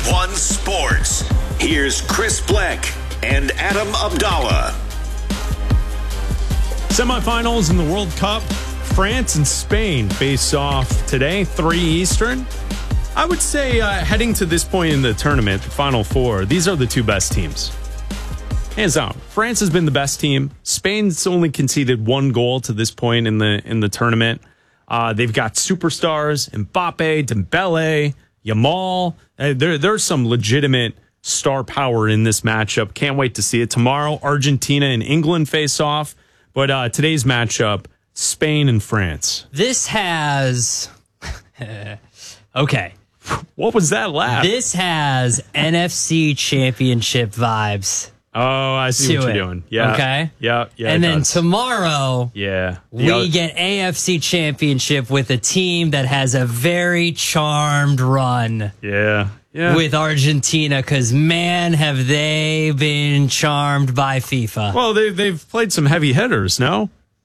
One Sports. Here's Chris Bleck and Adam Abdallah. Semifinals in the World Cup. France and Spain face off today, 3 Eastern. I would say heading to this point in the tournament, the Final Four, these are the two best teams. Hands down. France has been the best team. Spain's only conceded 1 goal to this point in the tournament. They've got superstars, Mbappe, Dembele, Yamal. There's some legitimate star power in this matchup. Can't wait to see it. Tomorrow, Argentina and England face off. But today's matchup, Spain and France. This has... okay. What was that laugh? This has NFC Championship vibes. Oh, I see what you're doing. Yeah. Okay. Yeah. And then tomorrow, we get AFC Championship with a team that has a very charmed run. Yeah. With Argentina, because man, have they been charmed by FIFA. Well, they've played some heavy hitters, no?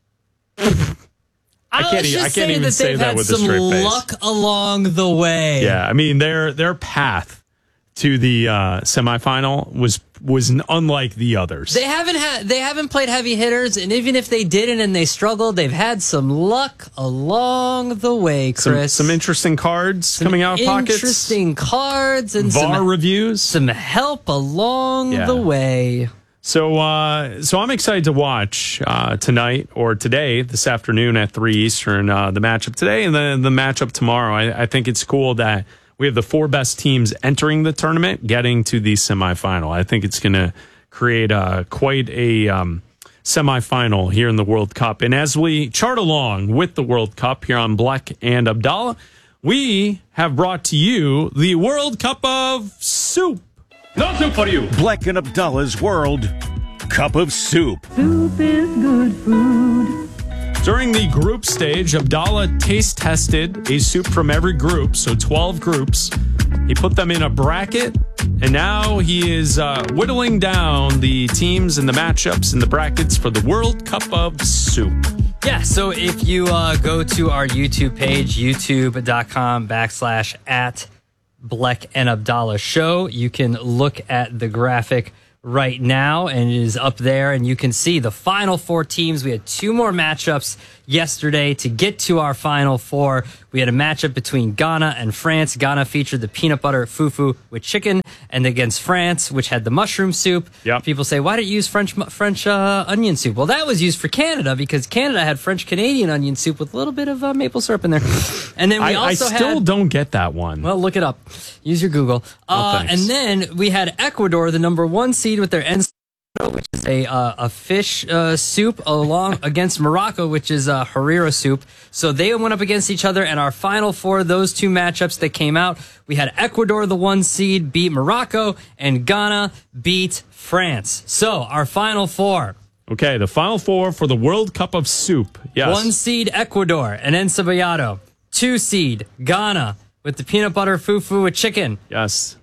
I can't even say that with a straight face. Some luck along the way. Yeah, I mean their path to the semifinal was unlike the others. They haven't played heavy hitters, and even if they didn't and they struggled, they've had some luck along the way, Chris. Some interesting cards coming out of pockets. Interesting cards and VAR reviews. Some help along the way. So I'm excited to watch tonight or today, this afternoon at 3 Eastern, the matchup today and then the matchup tomorrow. I think it's cool that we have the 4 best teams entering the tournament getting to the semifinal. I think it's going to create quite a semifinal here in the World Cup. And as we chart along with the World Cup here on Bleck and Abdallah, we have brought to you the World Cup of Soup. No soup for you. Bleck and Abdallah's World Cup of Soup. Soup is good food. During the group stage, Abdallah taste tested a soup from every group, so 12 groups. He put them in a bracket, and now he is whittling down the teams and the matchups and the brackets for the World Cup of Soup. Yeah, so if you go to our YouTube page, youtube.com/@Bleck and Abdallah Show, you can look at the graphic right now, and it is up there, and you can see the final 4 teams. We had 2 more matchups yesterday to get to our final 4. We had a matchup between Ghana and France. Ghana featured the peanut butter fufu with chicken, and against France, which had the mushroom soup. Yep. People say, why didn't you use French onion soup? Well, that was used for Canada because Canada had French-Canadian onion soup with a little bit of maple syrup in there. And then we also I still don't get that one. Well, look it up. Use your Google. Thanks. And then we had Ecuador, the number 1 seed, with their ensado, which is a fish soup, along against Morocco, which is harira soup. So they went up against each other, and our final 4, those 2 matchups that came out, we had Ecuador, the 1 seed, beat Morocco, and Ghana beat France. So our final 4. Okay, the final 4 for the World Cup of Soup. Yes. 1 seed, Ecuador, and encebollado. 2 seed, Ghana, with the peanut butter fufu with chicken. Yes.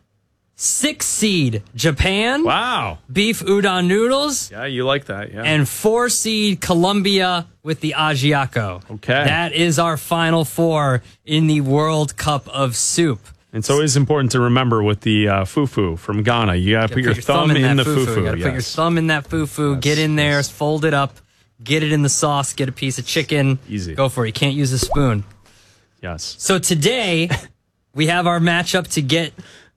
6 seed, Japan. Wow. Beef udon noodles. Yeah, you like that, yeah. And 4 seed, Colombia with the ajiaco. Okay. That is our final 4 in the World Cup of Soup. It's always important to remember with the fufu from Ghana. You got to put your thumb in the fufu. You got to put your thumb in that fufu, get in there, fold it up, get it in the sauce, get a piece of chicken. Easy. Go for it. You can't use a spoon. Yes. So today, we have our matchup to get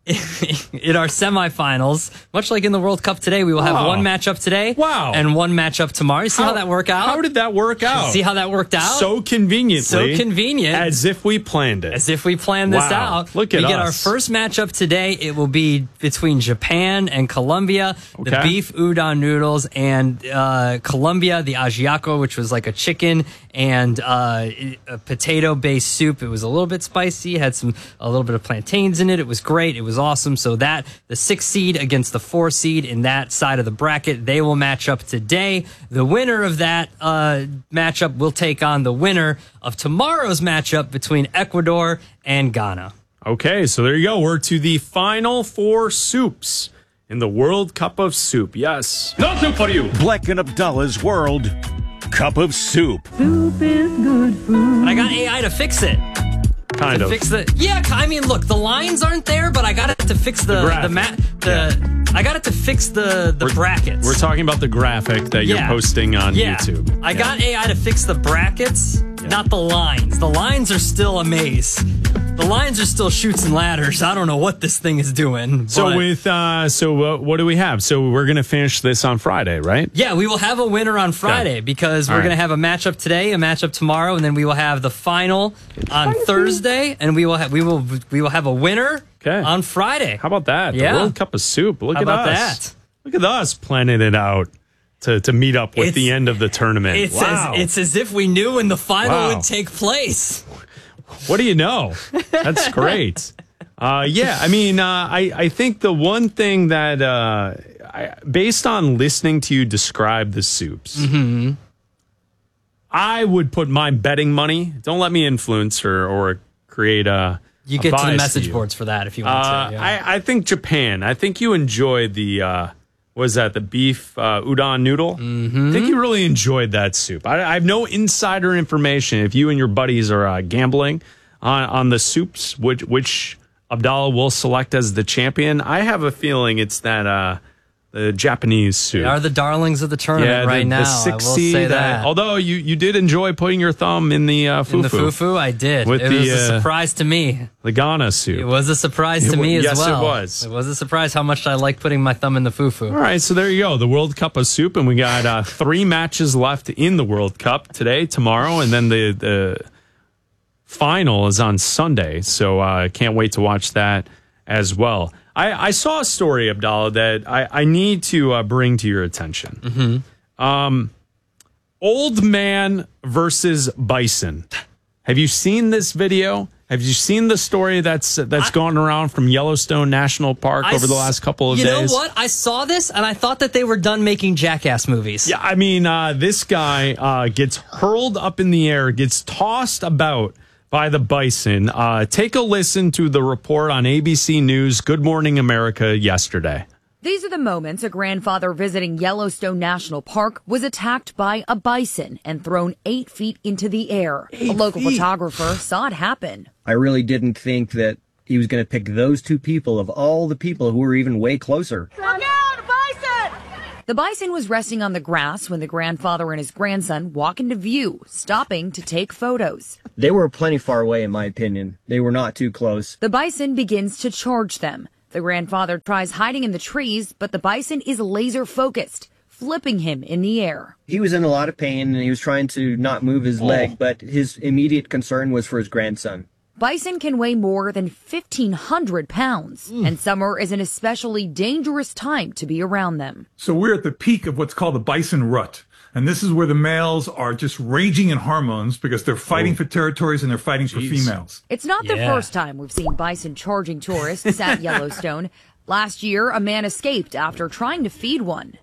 in our semifinals. Much like in the World Cup today, we will have 1 matchup today. Wow. And 1 matchup tomorrow. You see how that worked out? How did that work out? See how that worked out? So conveniently. So convenient. As if we planned it. As if we planned this Wow. out. Look at We get our us. first matchup today. It will be between Japan and Colombia. Okay. The beef udon noodles, and Colombia, the ajiaco, which was like a chicken and a potato-based soup. It was a little bit spicy, had a little bit of plantains in it. It was great. It was awesome. So that the 6 seed against the 4 seed in that side of the bracket, they will match up today. The winner of that matchup will take on the winner of tomorrow's matchup between Ecuador and Ghana. Okay, so there you go. We're to the final 4 soups in the World Cup of Soup. Yes. No soup for you. Bleck and Abdallah's World Cup of Soup. Soup is good food. But I got AI to fix it. Kind of. Fix the I mean, look, the lines aren't there, but I got it to fix the I got it to fix the brackets. We're talking about the graphic that you're posting on YouTube. I got AI to fix the brackets, not the lines. The lines are still a maze. The lines are still chutes and ladders. I don't know what this thing is doing. So what do we have? So we're going to finish this on Friday, right? Yeah, we will have a winner on Friday because we're going to have a matchup today, a matchup tomorrow, and then we will have the final on Thursday, and we will have a winner on Friday. How about that? Yeah. The World Cup of Soup. Look at us. That? Look at us planning it out to meet up with the end of the tournament. It's as if we knew when the final would take place. What do you know? That's great. I mean, I think the one thing that, based on listening to you describe the soups, I would put my betting money. Don't let me influence or create a. You get to the message boards for that if you want to. Yeah. I think Japan. I think you enjoyed the. Was that the beef udon noodle? I think you really enjoyed that soup. I have no insider information. If you and your buddies are gambling on the soups, which Abdallah will select as the champion, I have a feeling it's that the Japanese soup. They are the darlings of the tournament right now. The 6C, I will say that. Although you did enjoy putting your thumb in the fufu. In the fufu, I did. It was a surprise to me. The Ghana soup. It was a surprise to me as well. Yes, it was. It was a surprise how much I like putting my thumb in the fufu. All right, so there you go. The World Cup of Soup, and we got 3 matches left in the World Cup today, tomorrow, and then the final is on Sunday. So I can't wait to watch that as well. I saw a story, Abdallah, that I need to bring to your attention. Old man versus bison. Have you seen this video? Have you seen the story that's gone around from Yellowstone National Park over the last couple of days? You know what? I saw this, and I thought that they were done making Jackass movies. Yeah, I mean, this guy gets hurled up in the air, gets tossed about by the bison. Take a listen to the report on ABC News Good Morning America yesterday. These are the moments a grandfather visiting Yellowstone National Park was attacked by a bison and thrown 8 feet into the air. A local photographer saw it happen. I really didn't think that he was going to pick those 2 people of all the people who were even way closer. Look out, a bison! The bison was resting on the grass when the grandfather and his grandson walk into view, stopping to take photos. They were plenty far away, in my opinion. They were not too close. The bison begins to charge them. The grandfather tries hiding in the trees, but the bison is laser focused, flipping him in the air. He was in a lot of pain and he was trying to not move his leg, but his immediate concern was for his grandson. Bison can weigh more than 1,500 pounds, and summer is an especially dangerous time to be around them. So we're at the peak of what's called the bison rut. And this is where the males are just raging in hormones because they're fighting for territories and they're fighting for females. It's not the first time we've seen bison charging tourists at Yellowstone. Last year, a man escaped after trying to feed one.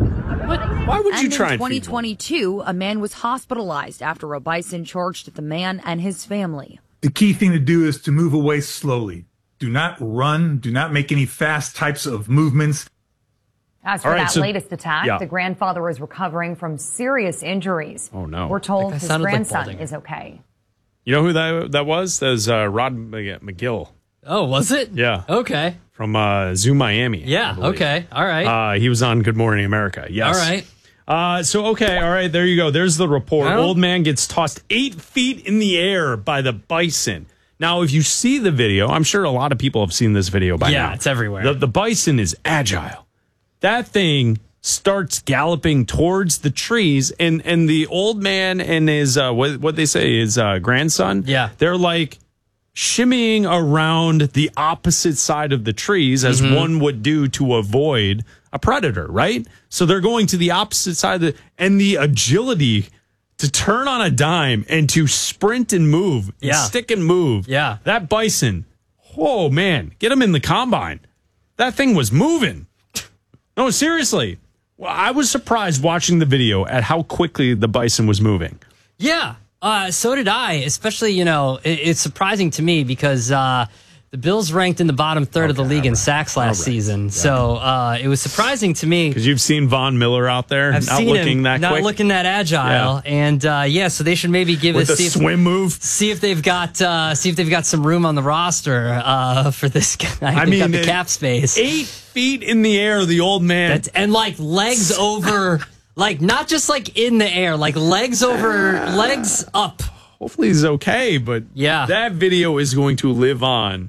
Why would you try and feed one? In 2022, a man was hospitalized after a bison charged at the man and his family. The key thing to do is to move away slowly. Do not run. Do not make any fast types of movements. As for latest attack, the grandfather is recovering from serious injuries. Oh, no. We're told his grandson is okay. You know who that was? That was Rod McGill. Oh, was it? Yeah. Okay. From Zoo Miami. Yeah, okay. All right. He was on Good Morning America. Yes. All right. All right, there you go. There's the report. Well, old man gets tossed 8 feet in the air by the bison. Now, if you see the video, I'm sure a lot of people have seen this video by now. Yeah, it's everywhere. The bison is agile. That thing starts galloping towards the trees, and the old man and his, what they say, his grandson, they're like shimmying around the opposite side of the trees as one would do to avoid a predator, right? So they're going to the opposite side of and the agility to turn on a dime and to sprint and move, and stick and move. Yeah. That bison, oh man, get him in the combine. That thing was moving. No, seriously. Well, I was surprised watching the video at how quickly the bison was moving. Yeah, so did I. Especially, it's surprising to me because the The Bills ranked in the bottom third of the league in sacks last season. Yeah. So it was surprising to me. Because you've seen Von Miller out there, not looking that agile. Yeah. And so they should maybe give with a swim move. See if they've got some room on the roster for this guy. I mean, got the cap space. 8 feet in the air, the old man. And like legs over, like not just like in the air, like legs up. Hopefully he's okay, but that video is going to live on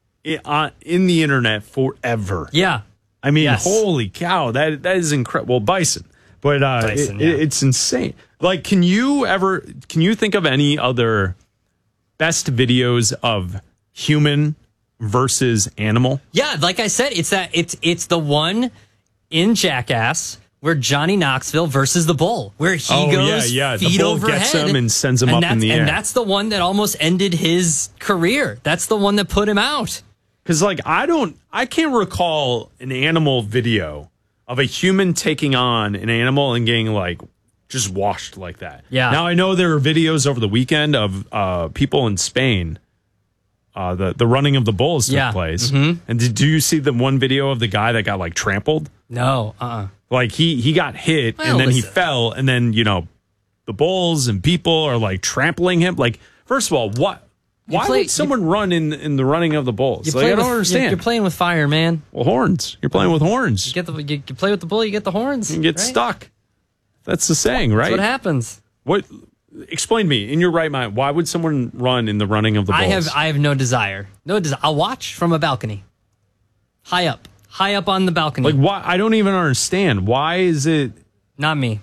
in the internet forever. Yeah. I mean, holy cow, that is incredible. Well, Bison. But it's insane. Like, can you think of any other best videos of human versus animal? Yeah, like I said, it's the one in Jackass where Johnny Knoxville versus the bull, where he goes feet the bull overhead, gets him and sends him up in the air. And that's the one that almost ended his career. That's the one that put him out. Because like I can't recall an animal video of a human taking on an animal and getting like just washed like that. Yeah. Now I know there are videos over the weekend of people in Spain. The running of the bulls took place. Mm-hmm. And do you see the one video of the guy that got like trampled? No. Like he got hit and then he fell, and then the bulls and people are like trampling him. Like, first of all, why would someone run in the running of the bulls? Like, I don't understand. You're playing with fire, man. Well, horns. You're playing with horns. You play with the bull, you get the horns. You get stuck. That's the saying, right? That's what happens. Explain to me, in your right mind, why would someone run in the running of the bulls? I have no desire. I'll watch from a balcony. High up on the balcony. Like, why? I don't even understand. Why is it? Not me.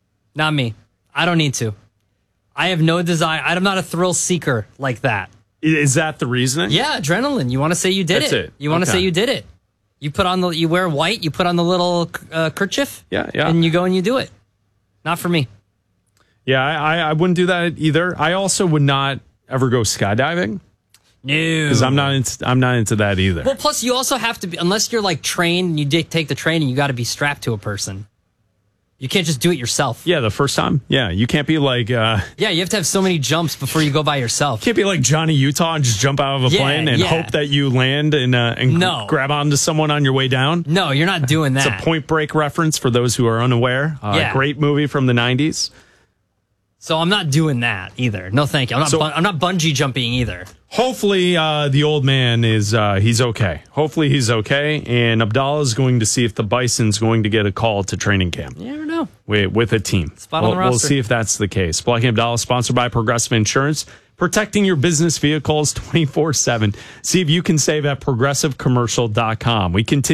I don't need to. I have no desire. I'm not a thrill seeker like that. Is that the reasoning? Yeah, adrenaline. You want to say you did it. You want to say you did it. You wear white, you put on the little kerchief. Yeah. And you go and you do it. Not for me. Yeah, I wouldn't do that either. I also would not ever go skydiving. No, because I'm not into that either. Well, plus you also have to be, unless you're like trained, you take the training, you got to be strapped to a person. You can't just do it yourself. Yeah, the first time. Yeah, you can't be like. Yeah, you have to have so many jumps before you go by yourself. You can't be like Johnny Utah and just jump out of a plane and hope that you land and grab onto someone on your way down. No, you're not doing that. It's a Point Break reference for those who are unaware. Great movie from the 90s. So I'm not doing that either. No, thank you. I'm not bungee jumping either. Hopefully, the old man is he's okay. Hopefully, he's okay. And Abdallah is going to see if the Bison's going to get a call to training camp. You never know. With a team. Spot on the roster. We'll see if that's the case. Black and Abdallah, sponsored by Progressive Insurance, protecting your business vehicles 24/7. See if you can save at progressivecommercial.com. We continue.